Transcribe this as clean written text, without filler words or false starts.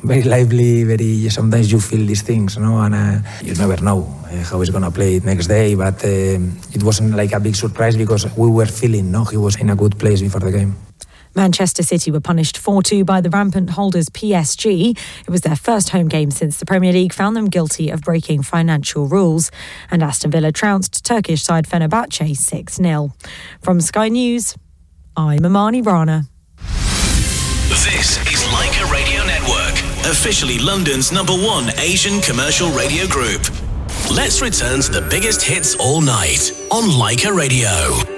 very lively, very. Sometimes you feel these things, and you never know how he's gonna play next day. But it wasn't like a big surprise because we were feeling, he was in a good place before the game. Manchester City were punished 4-2 by the rampant holders PSG. It was their first home game since the Premier League found them guilty of breaking financial rules. And Aston Villa trounced Turkish side Fenerbahce 6-0. From Sky News, I'm Amani Rana. This is Leica Radio Network, officially London's #1 Asian commercial radio group. Let's return to the biggest hits all night on Leica Radio.